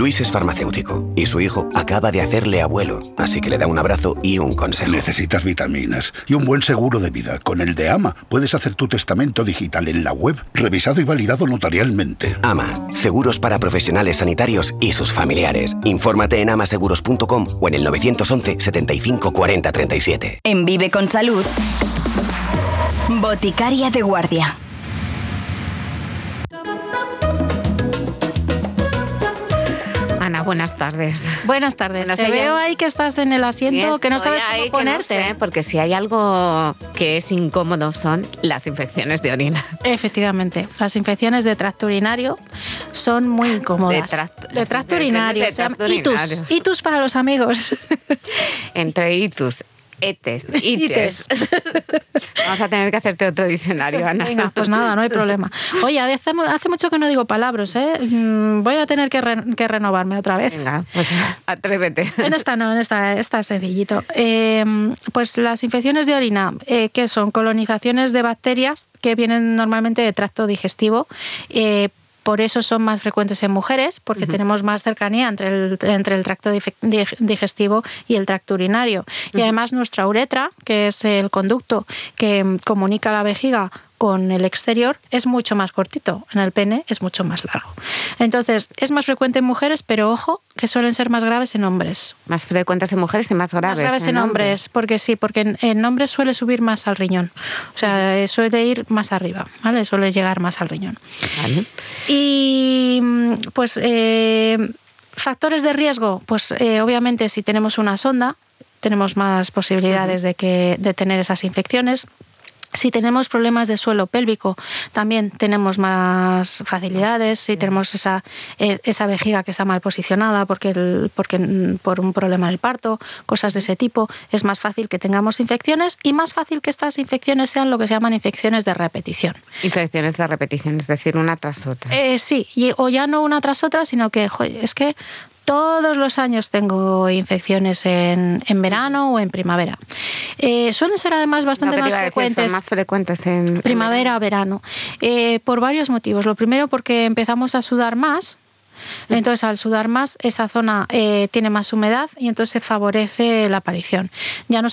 Luis es farmacéutico y su hijo acaba de hacerle abuelo, así que le da un abrazo y un consejo. Necesitas vitaminas y un buen seguro de vida. Con el de AMA puedes hacer tu testamento digital en la web, revisado y validado notarialmente. AMA, seguros para profesionales sanitarios y sus familiares. Infórmate en amaseguros.com o en el 911 75 40 37. En Vive con Salud, Boticaria de Guardia. Ana, buenas tardes. Buenas tardes. Bueno, te veo ahí que estás en el asiento, que no sabes cómo ponerte. No sé, porque si hay algo que es incómodo son las infecciones de orina. Efectivamente, las infecciones de tracto urinario son muy incómodas. De tracto urinario. Itus para los amigos. Entre itus, ites. Vamos a tener que hacerte otro diccionario, Ana. Venga, pues nada, no hay problema. Oye, hace mucho que no digo palabras, ¿eh? Voy a tener que renovarme otra vez. Venga, pues atrévete. En esta es sencillito. Pues las infecciones de orina, que son colonizaciones de bacterias que vienen normalmente de tracto digestivo. Por eso son más frecuentes en mujeres, porque tenemos más cercanía entre el tracto digestivo y el tracto urinario. Y además nuestra uretra, que es el conducto que comunica la vejiga con el exterior, es mucho más cortito. En el pene es mucho más largo. Entonces, es más frecuente en mujeres, pero ojo, que suelen ser más graves en hombres. Más frecuentes en mujeres y más graves. Más graves en hombres, porque en hombres suele subir más al riñón. O sea, suele ir más arriba, ¿vale? Suele llegar más al riñón. Vale. Y pues factores de riesgo, pues obviamente si tenemos una sonda, tenemos más posibilidades de tener esas infecciones. Si tenemos problemas de suelo pélvico, también tenemos más facilidades. Si tenemos esa vejiga que está mal posicionada porque por un problema del parto, cosas de ese tipo, es más fácil que tengamos infecciones y más fácil que estas infecciones sean lo que se llaman infecciones de repetición. Infecciones de repetición, es decir, una tras otra. Sí, o ya no una tras otra, sino que es que todos los años tengo infecciones en verano o en primavera. Suelen ser además bastante más frecuentes. Son más frecuentes en primavera o verano. Por varios motivos. Lo primero, porque empezamos a sudar más. Entonces, al sudar más, esa zona tiene más humedad y entonces se favorece la aparición. Ya no